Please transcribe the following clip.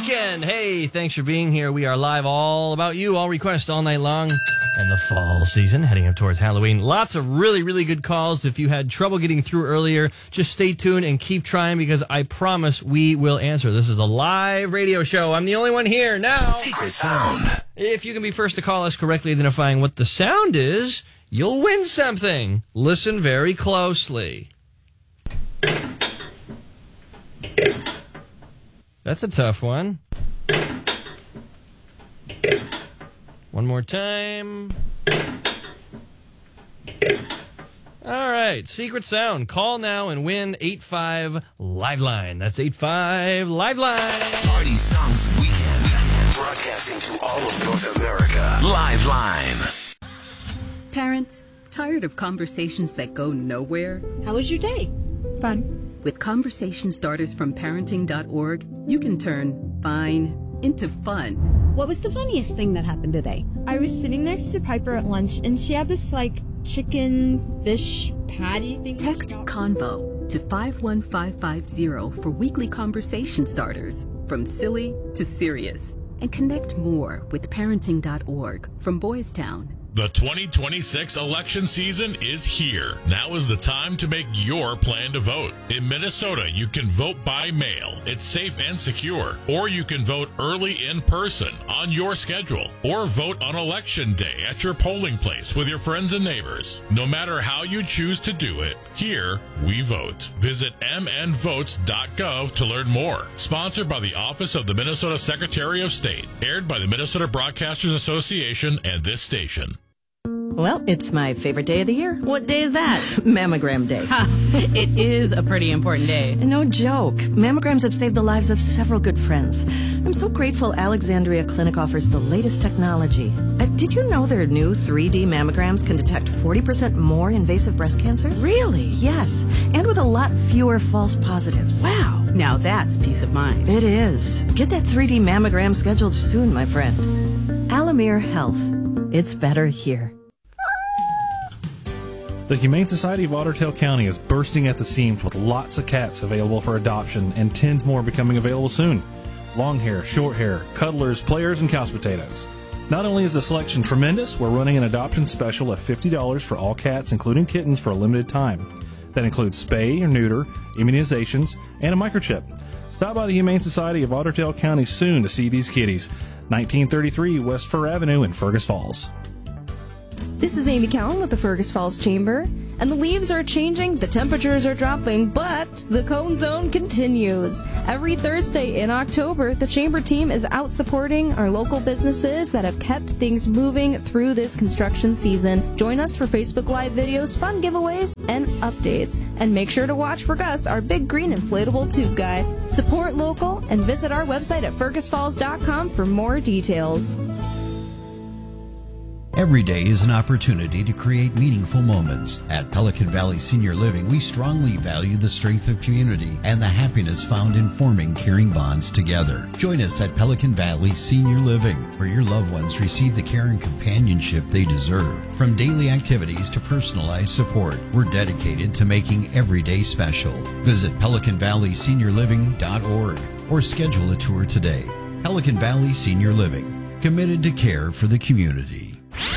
weekend. Hey, thanks for being here. We are live all about you, all requests all night long. And the fall season, heading up towards Halloween. Lots of really, really good calls. If you had trouble getting through earlier, just stay tuned and keep trying because I promise we will answer. This is a live radio show. I'm the only one here now. Secret sound. If you can be first to call us correctly identifying what the sound is, you'll win something. Listen very closely. That's a tough one. One more time. All right, secret sound. Call now and win 85 Liveline. That's 85 Liveline. Party Songs Weekend. Broadcasting to all of North America. Liveline. Parents, tired of conversations that go nowhere? How was your day? Fun. With conversation starters from parenting.org, you can turn fine into fun. What was the funniest thing that happened today? I was sitting next to Piper at lunch, and she had this, chicken fish patty thing. Text CONVO to 51550 for weekly conversation starters, from silly to serious. And connect more with parenting.org from Boys Town. The 2026 election season is here. Now is the time to make your plan to vote. In Minnesota, you can vote by mail. It's safe and secure. Or you can vote early in person on your schedule. Or vote on election day at your polling place with your friends and neighbors. No matter how you choose to do it, here we vote. Visit mnvotes.gov to learn more. Sponsored by the Office of the Minnesota Secretary of State. Aired by the Minnesota Broadcasters Association and this station. Well, it's my favorite day of the year. What day is that? Mammogram Day. It is a pretty important day. No joke. Mammograms have saved the lives of several good friends. I'm so grateful Alexandria Clinic offers the latest technology. Did you know their new 3D mammograms can detect 40% more invasive breast cancers? Really? Yes, and with a lot fewer false positives. Wow. Now that's peace of mind. It is. Get that 3D mammogram scheduled soon, my friend. Alamere Health. It's better here. The Humane Society of Otter Tail County is bursting at the seams with lots of cats available for adoption and tens more becoming available soon. Long hair, short hair, cuddlers, players, and couch potatoes. Not only is the selection tremendous, we're running an adoption special of $50 for all cats, including kittens, for a limited time. That includes spay or neuter, immunizations, and a microchip. Stop by the Humane Society of Otter Tail County soon to see these kitties. 1933 West Fur Avenue in Fergus Falls. This is Amy Cowan with the Fergus Falls Chamber, and the leaves are changing, the temperatures are dropping, but the Cone Zone continues. Every Thursday in October, the Chamber team is out supporting our local businesses that have kept things moving through this construction season. Join us for Facebook Live videos, fun giveaways, and updates. And make sure to watch for Gus, our big green inflatable tube guy. Support local and visit our website at fergusfalls.com for more details. Every day is an opportunity to create meaningful moments. At Pelican Valley Senior Living, we strongly value the strength of community and the happiness found in forming caring bonds together. Join us at Pelican Valley Senior Living, where your loved ones receive the care and companionship they deserve. From daily activities to personalized support, we're dedicated to making every day special. Visit PelicanValleySeniorLiving.org or schedule a tour today. Pelican Valley Senior Living, committed to care for the community.